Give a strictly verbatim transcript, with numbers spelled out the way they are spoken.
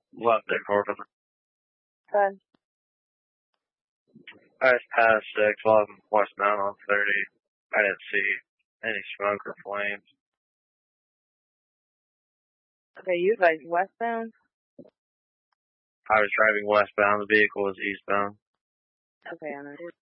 Left there, Corbin. Good. I just passed six, eleven westbound on thirty. I didn't see any smoke or flames. Okay, you guys westbound? I was driving westbound. The vehicle was eastbound. Okay, I know.